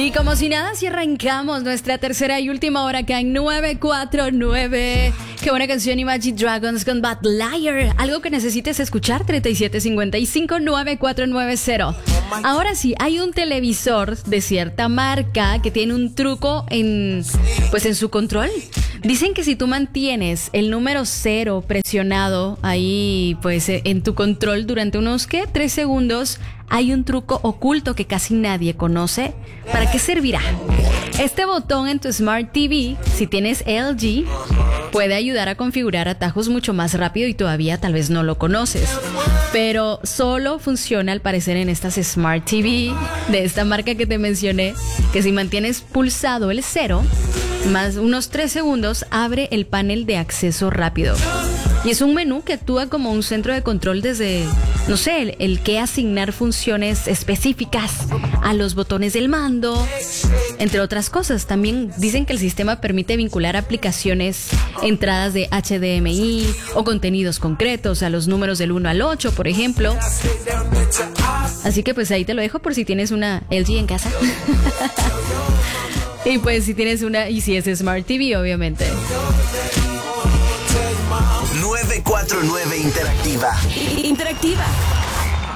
Y como si nada, si arrancamos nuestra tercera y última hora acá en 949. Qué buena canción, Imagine Dragons con Bad Liar. Algo que necesites escuchar, 3755-9490. Ahora sí, hay un televisor de cierta marca que tiene un truco en su control. Dicen que si tú mantienes el número 0 presionado ahí, pues en tu control durante unos, 3 segundos, hay un truco oculto que casi nadie conoce. ¿Para qué servirá? Este botón en tu Smart TV, si tienes LG, puede ayudar a configurar atajos mucho más rápido y todavía tal vez no lo conoces. Pero solo funciona al parecer en estas Smart TV de esta marca que te mencioné, que si mantienes pulsado el 0, más unos 3 segundos, abre el panel de acceso rápido. Y es un menú que actúa como un centro de control desde, no sé, el que asignar funciones específicas a los botones del mando, entre otras cosas. También dicen que el sistema permite vincular aplicaciones, entradas de HDMI o contenidos concretos a los números del 1 al 8, por ejemplo. Así que pues ahí te lo dejo por si tienes una LG en casa. Y pues si tienes una, y si es Smart TV, obviamente. 949 Interactiva. Interactiva.